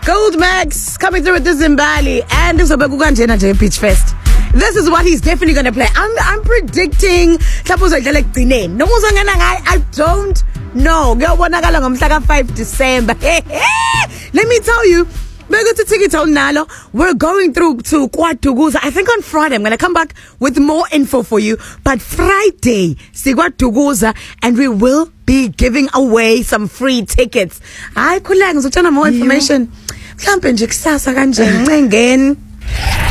Gold Max coming through at the Zimbali and Beach Fest. This is what he's definitely going to play. I'm predicting I don't know. 5 December. Let me tell you, we're going to take it on Nalo. We're going through to KwaDukuza. I think on Friday I'm going to come back with more info for you. But Friday, KwaDukuza, and we will be giving away some free tickets. Hayi khulanga ngizotshela more information. Mhlambe nje kusasa kanje ngcengeni.